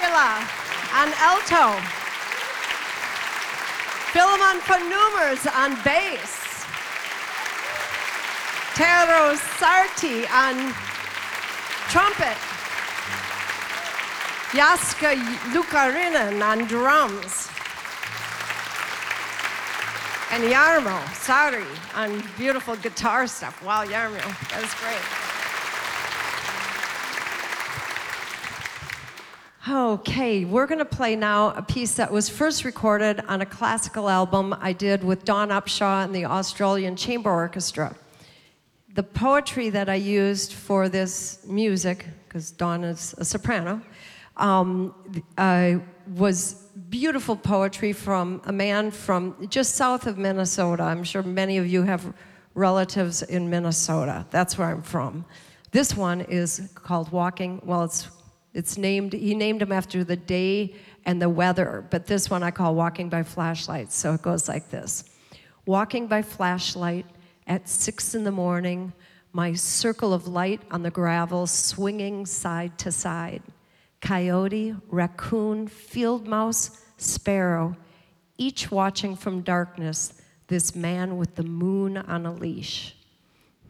Avila on alto. Philemon von Numers on bass. Tero Sarti on trumpet. Jaska Lukarinen on drums. And Jarmo Saari on beautiful guitar stuff. Wow, Jarmo, that was great. Okay, we're gonna play now a piece that was first recorded on a classical album I did with Dawn Upshaw and the Australian Chamber Orchestra. The poetry that I used for this music, because Dawn is a soprano, was beautiful poetry from a man from just south of Minnesota. I'm sure many of you have relatives in Minnesota. That's where I'm from. This one is called Walking, well, it's named, he named him after the day and the weather, but this one I call Walking by Flashlight, so it goes like this. Walking by flashlight at 6 in the morning, my circle of light on the gravel swinging side to side. Coyote, raccoon, field mouse, sparrow, each watching from darkness this man with the moon on a leash.